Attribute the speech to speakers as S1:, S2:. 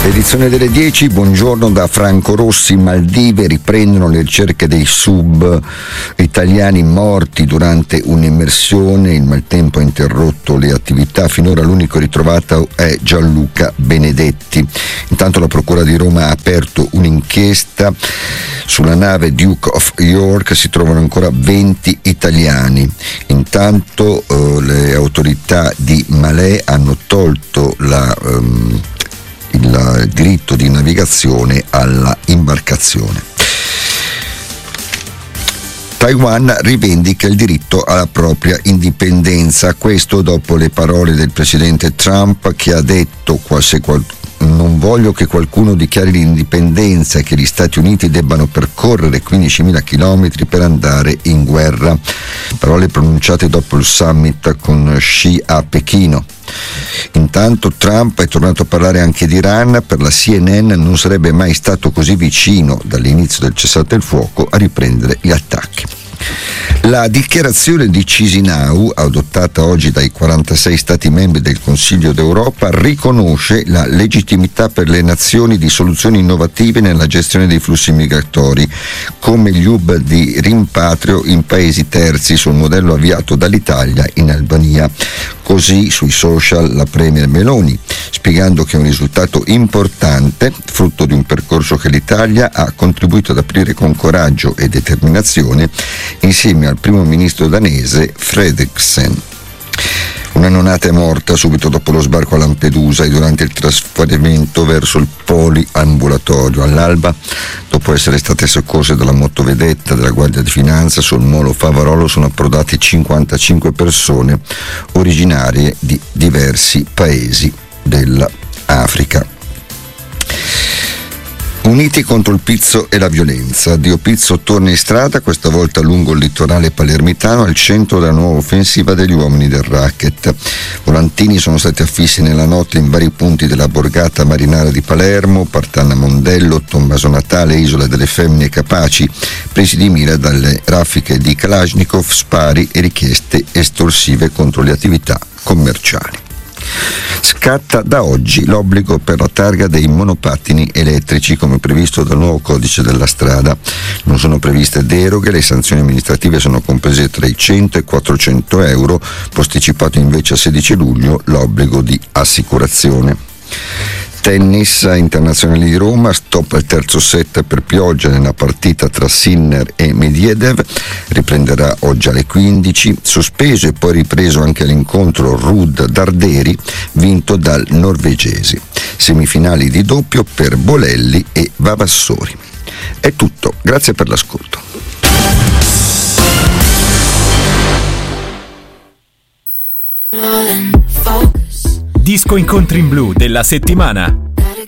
S1: Edizione delle 10, buongiorno da Franco Rossi. Maldive riprendono le ricerche dei sub italiani morti durante un'immersione. Il maltempo ha interrotto le attività, finora l'unico ritrovato è Gianluca Benedetti. Intanto la Procura di Roma ha aperto un'inchiesta. Sulla nave Duke of York si trovano ancora 20 italiani. Intanto le autorità di Malé hanno tolto il diritto di navigazione alla imbarcazione. Taiwan rivendica il diritto alla propria indipendenza, questo dopo le parole del presidente Trump, che ha detto non voglio che qualcuno dichiari l'indipendenza e che gli Stati Uniti debbano percorrere 15.000 chilometri per andare in guerra. Parole pronunciate dopo il summit con Xi a Pechino. Intanto Trump è tornato a parlare anche di Iran. Per la CNN non sarebbe mai stato così vicino dall'inizio del cessate il fuoco a riprendere gli attacchi. La dichiarazione di Chisinau, adottata oggi dai 46 Stati membri del Consiglio d'Europa, riconosce la legittimità per le nazioni di soluzioni innovative nella gestione dei flussi migratori, come gli hub di rimpatrio in paesi terzi sul modello avviato dall'Italia in Albania. Così sui social la Premier Meloni, spiegando che è un risultato importante, frutto di un percorso che l'Italia ha contribuito ad aprire con coraggio e determinazione insieme al primo ministro danese Frederiksen. Una neonata è morta subito dopo lo sbarco a Lampedusa e durante il trasferimento verso il poliambulatorio. All'alba, dopo essere state soccorse dalla motovedetta della Guardia di Finanza sul molo Favarolo, sono approdate 55 persone originarie di diversi paesi dell'Africa. Uniti contro il pizzo e la violenza. Dio Pizzo torna in strada, questa volta lungo il litorale palermitano, al centro della nuova offensiva degli uomini del racket. Volantini sono stati affissi nella notte in vari punti della borgata marinara di Palermo, Partana Mondello, Tommaso Natale, Isola delle Femmine Capaci, presi di mira dalle raffiche di Kalashnikov, spari e richieste estorsive contro le attività commerciali. Scatta da oggi l'obbligo per la targa dei monopattini elettrici come previsto dal nuovo codice della strada. Non sono previste deroghe, le sanzioni amministrative sono comprese tra i 100 e i 400 euro, posticipato invece a 16 luglio l'obbligo di assicurazione. Tennis internazionale di Roma, stop al terzo set per pioggia nella partita tra Sinner e Medvedev, riprenderà oggi alle 15, sospeso e poi ripreso anche l'incontro Ruud-Darderi vinto dal norvegesi. Semifinali di doppio per Bolelli e Vavassori. È tutto, grazie per l'ascolto.
S2: Disco Incontri in Blu della settimana.